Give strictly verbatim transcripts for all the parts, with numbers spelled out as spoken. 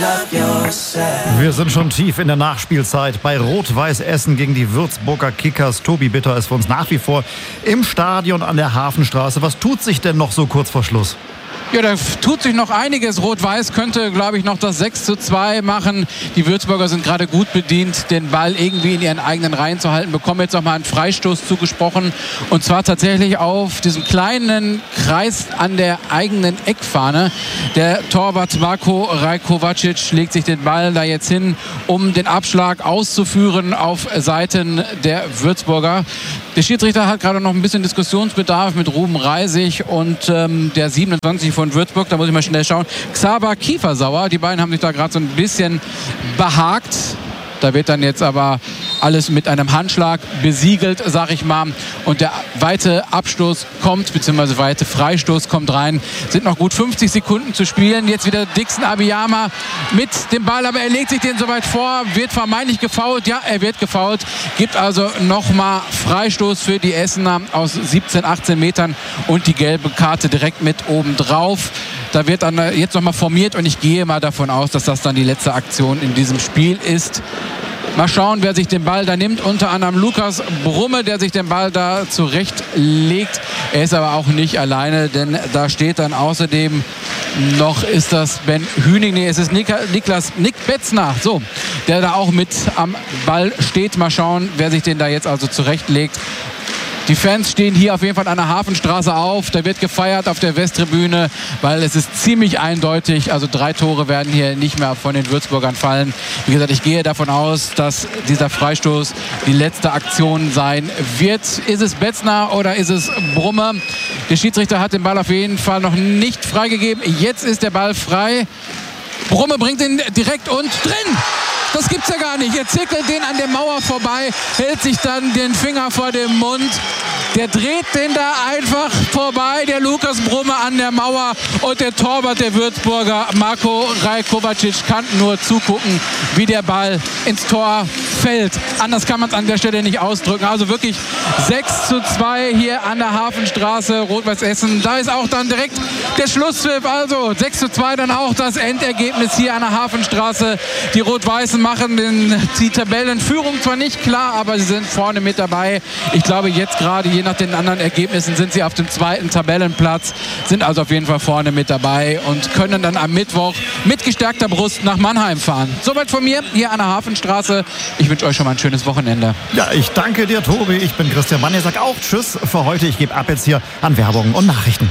Wir sind schon tief in der Nachspielzeit bei Rot-Weiß Essen gegen die Würzburger Kickers. Tobi Bitter ist für uns nach wie vor im Stadion an der Hafenstraße. Was tut sich denn noch so kurz vor Schluss? Ja, da tut sich noch einiges. Rot-Weiß könnte, glaube ich, noch das sechs zu zwei machen. Die Würzburger sind gerade gut bedient, den Ball irgendwie in ihren eigenen Reihen zu halten. Bekommen jetzt noch mal einen Freistoß zugesprochen. Und zwar tatsächlich auf diesem kleinen Kreis an der eigenen Eckfahne. Der Torwart Marko Rajkovacic legt sich den Ball da jetzt hin, um den Abschlag auszuführen auf Seiten der Würzburger. Der Schiedsrichter hat gerade noch ein bisschen Diskussionsbedarf mit Ruben Reisig und ähm, der siebenundzwanzig von Würzburg. Da muss ich mal schnell schauen. Xaver Kiefersauer. Die beiden haben sich da gerade so ein bisschen behagt. Da wird dann jetzt aber alles mit einem Handschlag besiegelt, sag ich mal. Und der weite Abstoß kommt, beziehungsweise weite Freistoß kommt rein. Sind noch gut fünfzig Sekunden zu spielen. Jetzt wieder Dixon Abiyama mit dem Ball, aber er legt sich den soweit vor, wird vermeintlich gefoult. Ja, er wird gefoult. Gibt also nochmal Freistoß für die Essener aus siebzehn, achtzehn Metern und die gelbe Karte direkt mit oben drauf. Da wird dann jetzt nochmal formiert und ich gehe mal davon aus, dass das dann die letzte Aktion in diesem Spiel ist. Mal schauen, wer sich den Ball da nimmt. Unter anderem Lukas Brumme, der sich den Ball da zurechtlegt. Er ist aber auch nicht alleine, denn da steht dann außerdem noch, ist das Ben Hüning, nee, es ist Nika, Niklas, Nick Betzner, so, der da auch mit am Ball steht. Mal schauen, wer sich den da jetzt also zurechtlegt. Die Fans stehen hier auf jeden Fall an der Hafenstraße auf. Da wird gefeiert auf der Westtribüne, weil es ist ziemlich eindeutig. Also drei Tore werden hier nicht mehr von den Würzburgern fallen. Wie gesagt, ich gehe davon aus, dass dieser Freistoß die letzte Aktion sein wird. Ist es Betzner oder ist es Brumme? Der Schiedsrichter hat den Ball auf jeden Fall noch nicht freigegeben. Jetzt ist der Ball frei. Brumme bringt ihn direkt und drin. Das gibt's ja gar nicht. Er zirkelt den an der Mauer vorbei, hält sich dann den Finger vor dem Mund. Der dreht den da einfach vorbei, der Lukas Brumme an der Mauer. Und der Torwart der Würzburger, Marko Rajkovacic, kann nur zugucken, wie der Ball ins Tor fällt. Anders kann man es an der Stelle nicht ausdrücken. Also wirklich sechs zu zwei hier an der Hafenstraße, Rot-Weiß Essen. Da ist auch dann direkt der Schlusspfiff. Also sechs zu zwei dann auch das Endergebnis hier an der Hafenstraße. Die Rot-Weißen machen den, die Tabellenführung zwar nicht klar, aber sie sind vorne mit dabei. Ich glaube jetzt gerade, je nach den anderen Ergebnissen, sind sie auf dem zweiten Tabellenplatz, sind also auf jeden Fall vorne mit dabei und können dann am Mittwoch mit gestärkter Brust nach Mannheim fahren. Soweit von mir hier an der Hafenstraße. Ich wünsche euch schon mal ein schönes Wochenende. Ja, ich danke dir, Tobi. Ich bin Christian Mann. Ich sage auch Tschüss für heute. Ich gebe ab jetzt hier an Werbung und Nachrichten.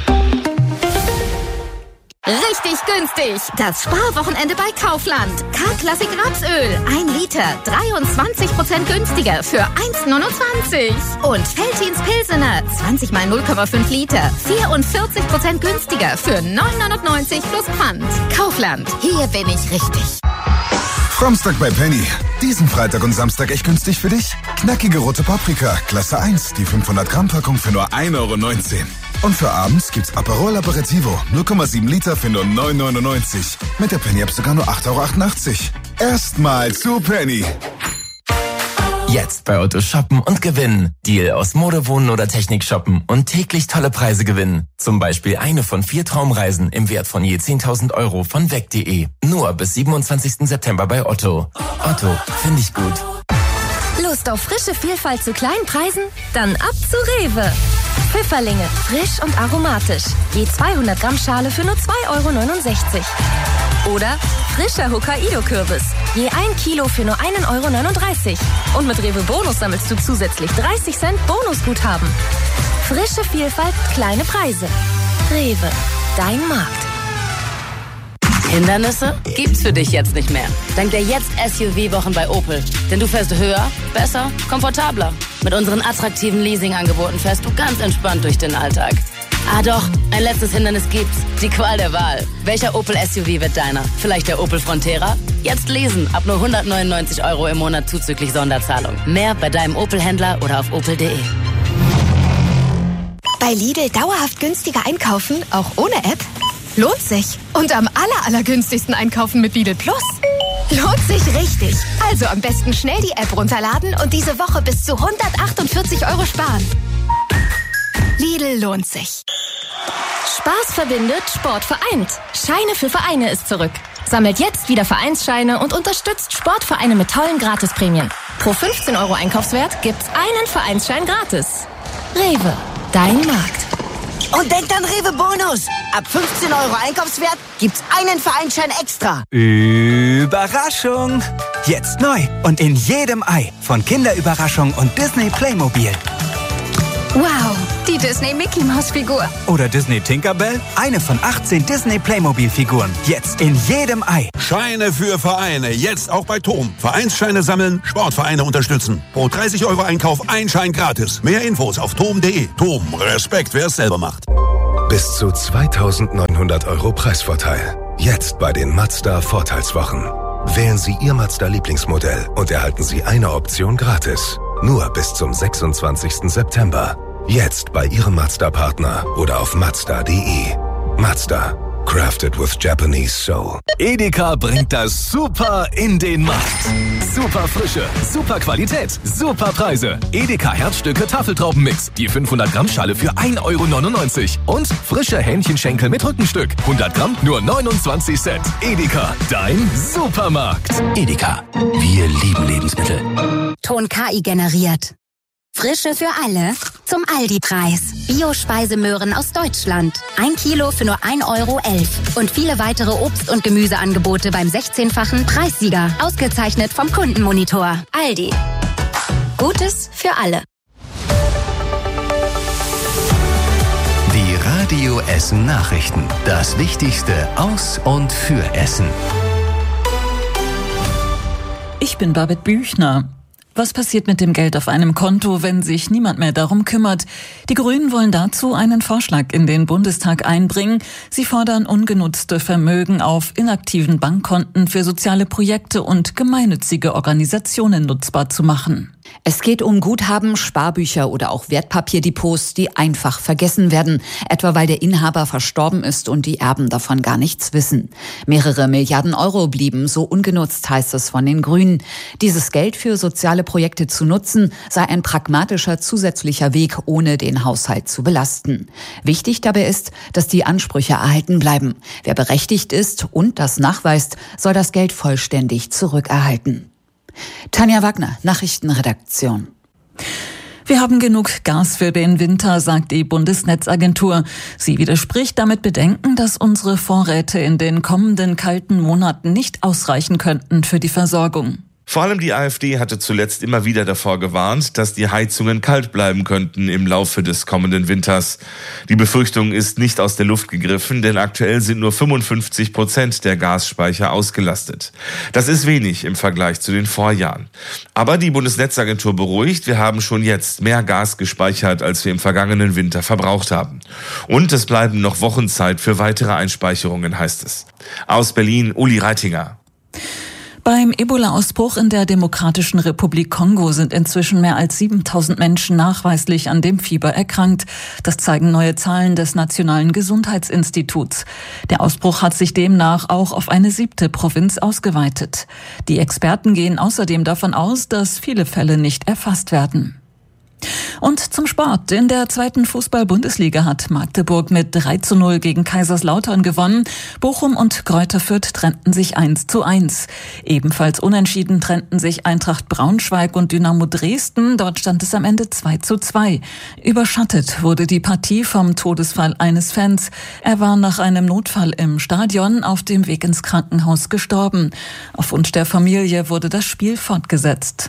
Richtig günstig. Das Sparwochenende bei Kaufland. K-Klassik Rapsöl. ein Liter. dreiundzwanzig Prozent günstiger für eins neunundzwanzig. Und Veltins Pilsener. zwanzig mal null Komma fünf Liter. vierundvierzig Prozent günstiger für neun neunundneunzig plus Pfand. Kaufland. Hier bin ich richtig. Samstag bei Penny. Diesen Freitag und Samstag echt günstig für dich? Knackige rote Paprika, Klasse eins, die fünfhundert Gramm Packung für nur ein Euro neunzehn. Und für abends gibt's Aperol Aperitivo, null Komma sieben Liter für nur neun neunundneunzig. Mit der Penny-App sogar nur acht Euro achtundachtzig. Erstmal zu Penny. Jetzt bei Otto shoppen und gewinnen. Deal aus Mode, Wohnen oder Technik shoppen und täglich tolle Preise gewinnen. Zum Beispiel eine von vier Traumreisen im Wert von je zehntausend Euro von weg punkt de. Nur bis siebenundzwanzigsten September bei Otto. Otto, finde ich gut. Lust auf frische Vielfalt zu kleinen Preisen? Dann ab zu Rewe. Pfifferlinge, frisch und aromatisch. Je zweihundert Gramm Schale für nur zwei Euro neunundsechzig. Oder frischer Hokkaido-Kürbis. Je ein Kilo für nur ein Euro neununddreißig. Und mit Rewe Bonus sammelst du zusätzlich dreißig Cent Bonusguthaben. Frische Vielfalt, kleine Preise. Rewe, dein Markt. Hindernisse gibt's für dich jetzt nicht mehr. Dank der Jetzt S U V-Wochen bei Opel. Denn du fährst höher, besser, komfortabler. Mit unseren attraktiven Leasingangeboten fährst du ganz entspannt durch den Alltag. Ah doch, ein letztes Hindernis gibt's. Die Qual der Wahl. Welcher Opel S U V wird deiner? Vielleicht der Opel Frontera? Jetzt lesen. Ab nur hundertneunundneunzig Euro im Monat zuzüglich Sonderzahlung. Mehr bei deinem Opel-Händler oder auf opel punkt de. Bei Lidl dauerhaft günstiger einkaufen, auch ohne App? Lohnt sich. Und am aller, allergünstigsten einkaufen mit Lidl Plus. Lohnt sich richtig. Also am besten schnell die App runterladen und diese Woche bis zu hundertachtundvierzig Euro sparen. Lidl lohnt sich. Spaß verbindet, Sport vereint. Scheine für Vereine ist zurück. Sammelt jetzt wieder Vereinsscheine und unterstützt Sportvereine mit tollen Gratisprämien. Pro fünfzehn Euro Einkaufswert gibt's einen Vereinsschein gratis. Rewe, dein Markt. Und denkt an Rewe Bonus. Ab fünfzehn Euro Einkaufswert gibt's einen Vereinsschein extra. Überraschung! Jetzt neu und in jedem Ei von Kinderüberraschung und Disney Playmobil. Wow, die Disney Mickey Maus Figur. Oder Disney Tinkerbell? Eine von achtzehn Disney Playmobil Figuren. Jetzt in jedem Ei. Scheine für Vereine. Jetzt auch bei Tom. Vereinsscheine sammeln, Sportvereine unterstützen. Pro dreißig Euro Einkauf ein Schein gratis. Mehr Infos auf tom punkt de. Tom, Respekt, wer es selber macht. Bis zu zweitausendneunhundert Euro Preisvorteil. Jetzt bei den Mazda Vorteilswochen. Wählen Sie Ihr Mazda-Lieblingsmodell und erhalten Sie eine Option gratis. Nur bis zum sechsundzwanzigsten September. Jetzt bei Ihrem Mazda-Partner oder auf mazda punkt de. Mazda. Crafted with Japanese soul. Edeka bringt das Super in den Markt. Super Frische, super Qualität, super Preise. Edeka Herzstücke Tafeltraubenmix. Die fünfhundert Gramm Schale für ein Euro neunundneunzig. Und frische Hähnchenschenkel mit Rückenstück. hundert Gramm nur neunundzwanzig Cent. Edeka, dein Supermarkt. Edeka, wir lieben Lebensmittel. Ton K I generiert. Frische für alle zum Aldi-Preis. Bio-Speisemöhren aus Deutschland. Ein Kilo für nur ein Euro elf. Und viele weitere Obst- und Gemüseangebote beim sechzehnfachen Preissieger. Ausgezeichnet vom Kundenmonitor. Aldi. Gutes für alle. Die Radio Essen Nachrichten. Das Wichtigste aus und für Essen. Ich bin Babette Büchner. Was passiert mit dem Geld auf einem Konto, wenn sich niemand mehr darum kümmert? Die Grünen wollen dazu einen Vorschlag in den Bundestag einbringen. Sie fordern, ungenutzte Vermögen auf inaktiven Bankkonten für soziale Projekte und gemeinnützige Organisationen nutzbar zu machen. Es geht um Guthaben, Sparbücher oder auch Wertpapierdepots, die einfach vergessen werden, etwa weil der Inhaber verstorben ist und die Erben davon gar nichts wissen. Mehrere Milliarden Euro blieben so ungenutzt, heißt es von den Grünen. Dieses Geld für soziale Projekte zu nutzen, sei ein pragmatischer zusätzlicher Weg, ohne den Haushalt zu belasten. Wichtig dabei ist, dass die Ansprüche erhalten bleiben. Wer berechtigt ist und das nachweist, soll das Geld vollständig zurückerhalten. Tanja Wagner, Nachrichtenredaktion. Wir haben genug Gas für den Winter, sagt die Bundesnetzagentur. Sie widerspricht damit Bedenken, dass unsere Vorräte in den kommenden kalten Monaten nicht ausreichen könnten für die Versorgung. Vor allem die AfD hatte zuletzt immer wieder davor gewarnt, dass die Heizungen kalt bleiben könnten im Laufe des kommenden Winters. Die Befürchtung ist nicht aus der Luft gegriffen, denn aktuell sind nur fünfundfünfzig Prozent der Gasspeicher ausgelastet. Das ist wenig im Vergleich zu den Vorjahren. Aber die Bundesnetzagentur beruhigt, wir haben schon jetzt mehr Gas gespeichert, als wir im vergangenen Winter verbraucht haben. Und es bleiben noch Wochen Zeit für weitere Einspeicherungen, heißt es. Aus Berlin, Uli Reitinger. Beim Ebola-Ausbruch in der Demokratischen Republik Kongo sind inzwischen mehr als siebentausend Menschen nachweislich an dem Fieber erkrankt. Das zeigen neue Zahlen des Nationalen Gesundheitsinstituts. Der Ausbruch hat sich demnach auch auf eine siebte Provinz ausgeweitet. Die Experten gehen außerdem davon aus, dass viele Fälle nicht erfasst werden. Und zum Sport. In der zweiten Fußball-Bundesliga hat Magdeburg mit drei zu null gegen Kaiserslautern gewonnen. Bochum und Greuther Fürth trennten sich eins zu eins. Ebenfalls unentschieden trennten sich Eintracht Braunschweig und Dynamo Dresden. Dort stand es am Ende zwei zu zwei. Überschattet wurde die Partie vom Todesfall eines Fans. Er war nach einem Notfall im Stadion auf dem Weg ins Krankenhaus gestorben. Auf Wunsch der Familie wurde das Spiel fortgesetzt.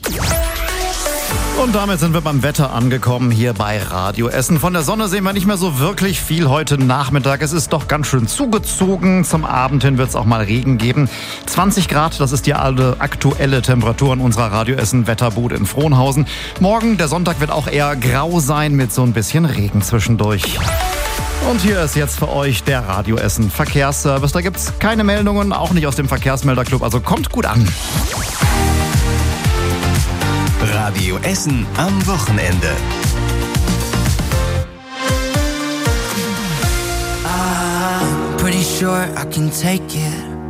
Und damit sind wir beim Wetter angekommen hier bei Radio Essen. Von der Sonne sehen wir nicht mehr so wirklich viel heute Nachmittag. Es ist doch ganz schön zugezogen. Zum Abend hin wird es auch mal Regen geben. zwanzig Grad, das ist die aktuelle Temperatur in unserer Radio Essen Wetterbude in Frohnhausen. Morgen, der Sonntag, wird auch eher grau sein mit so ein bisschen Regen zwischendurch. Und hier ist jetzt für euch der Radio Essen Verkehrsservice. Da gibt's keine Meldungen, auch nicht aus dem Verkehrsmelderclub, also kommt gut an. Radio Essen am Wochenende. I'm pretty sure I can take it.